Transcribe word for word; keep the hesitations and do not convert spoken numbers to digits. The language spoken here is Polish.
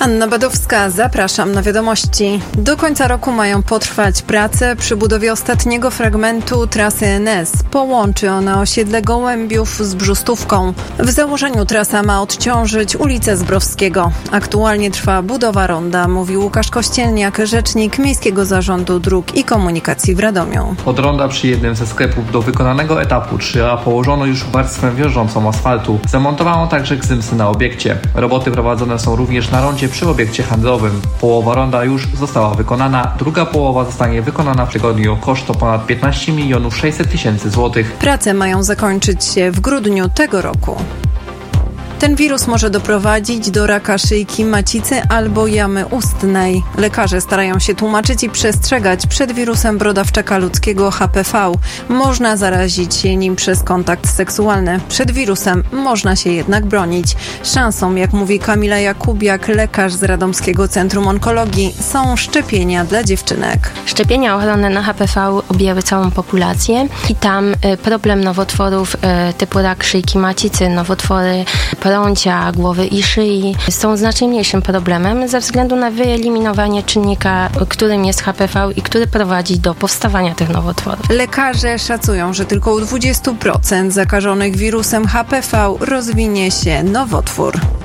Anna Badowska, zapraszam na wiadomości. Do końca roku mają potrwać prace przy budowie ostatniego fragmentu trasy N S. Połączy ona osiedle Gołębiów z Brzustówką. W założeniu trasa ma odciążyć ulicę Zbrowskiego. Aktualnie trwa budowa ronda, mówi Łukasz Kościelniak, rzecznik Miejskiego Zarządu Dróg i Komunikacji w Radomiu. Od ronda przy jednym ze sklepów do wykonanego etapu trzy A położono już warstwę wiążącą asfaltu. Zamontowano także gzymsy na obiekcie. Roboty prowadzone są również na rondzie przy obiekcie handlowym. Połowa ronda już została wykonana, druga połowa zostanie wykonana w tygodniu. Koszt to ponad piętnaście milionów sześćset tysięcy złotych. Prace mają zakończyć się w grudniu tego roku. Ten wirus może doprowadzić do raka szyjki macicy albo jamy ustnej. Lekarze starają się tłumaczyć i przestrzegać przed wirusem brodawczaka ludzkiego H P V. Można zarazić się nim przez kontakt seksualny. Przed wirusem można się jednak bronić. Szansą, jak mówi Kamila Jakubiak, lekarz z Radomskiego Centrum Onkologii, są szczepienia dla dziewczynek. Szczepienia ochronne na H P V objęły całą populację i tam problem nowotworów typu rak szyjki macicy, nowotwory prącia, głowy i szyi są znacznie mniejszym problemem ze względu na wyeliminowanie czynnika, którym jest H P V i który prowadzi do powstawania tych nowotworów. Lekarze szacują, że tylko u dwadzieścia procent zakażonych wirusem H P V rozwinie się nowotwór.